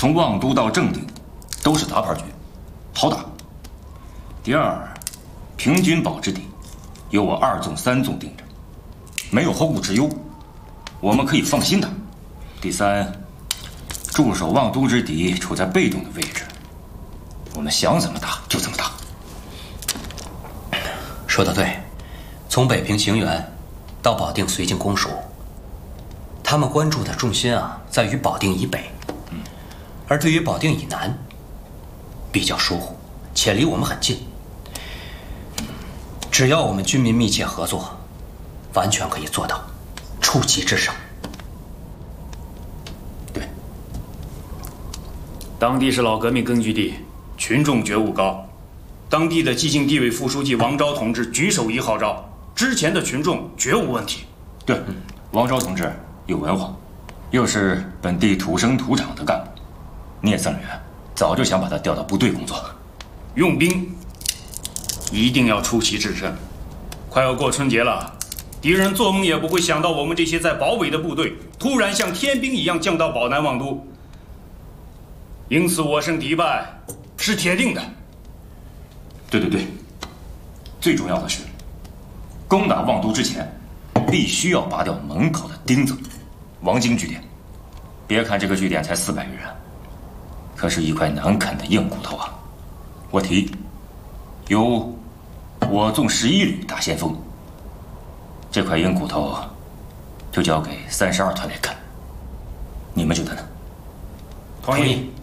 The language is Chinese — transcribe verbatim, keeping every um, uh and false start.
从望都到正定，都是杂牌局，好打。第二，平均堡之敌，有我二纵、三纵盯着，没有后顾之忧，我们可以放心打。第三，驻守望都之敌处在被动的位置，我们想怎么打就怎么打。 说得对，从北平行辕到保定绥靖攻蜀，他们关注的重心啊，在于保定以北，而对于保定以南，比较疏忽，且离我们很近。只要我们军民密切合作，完全可以做到出奇制胜。 对， 当地是老革命根据地，群众觉悟高。当地的寂静地委副书记王昭同志举手一号召，之前的群众绝无问题。 对，王昭同志有文化，又是本地土生土长的干部，聂僧人早就想把他调到部队工作。 用兵一定要出奇制胜。快要过春节了，敌人做梦也不会想到我们这些在保卫的部队突然像天兵一样降到保南望都，因此我胜敌败是铁定的。 对对对，最重要的是，攻打望都之前，必须要拔掉门口的钉子——王京据点。别看这个据点才四百余人，可是一块难啃的硬骨头啊！我提，由我纵十一旅打先锋，这块硬骨头就交给三十二团来啃。你们觉得呢？ 同意。